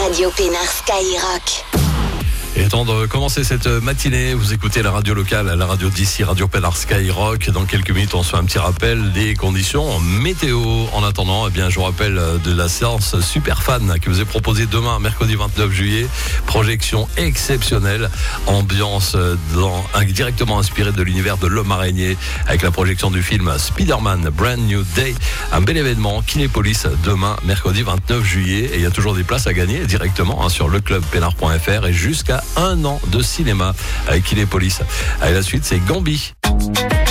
Radio Pénard Skyrock. Et temps de commencer cette matinée, vous écoutez la radio locale, la radio d'ici, Radio Pénard Skyrock. Dans quelques minutes, on se fait un petit rappel des conditions météo. En attendant, eh bien, je vous rappelle de la séance Super Fan qui vous est proposée demain, mercredi 29 juillet. Projection exceptionnelle, ambiance directement inspirée de l'univers de l'homme araignée avec la projection du film Spider-Man Brand New Day. Un bel événement, Kinépolis, demain, mercredi 29 juillet. Et il y a toujours des places à gagner directement sur leclubpénard.fr et jusqu'à 1 an de cinéma avec Kinépolis. Allez, la suite, c'est Gambi.